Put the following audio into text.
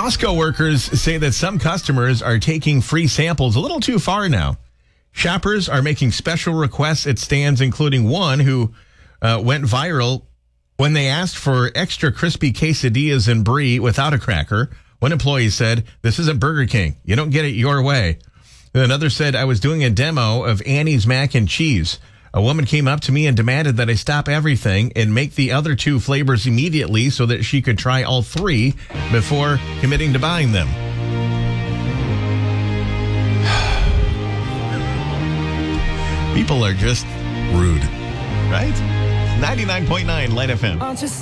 Costco workers say that some customers are taking free samples a little too far now. Shoppers are making special requests at stands, including one who went viral when they asked for extra crispy quesadillas and brie without a cracker. One employee said, "This isn't Burger King. You don't get it your way." Another said, "I was doing a demo of Annie's mac and cheese. A woman came up to me and demanded that I stop everything and make the other two flavors immediately so that she could try all three before committing to buying them." People are just rude, right? 99.9 Light FM.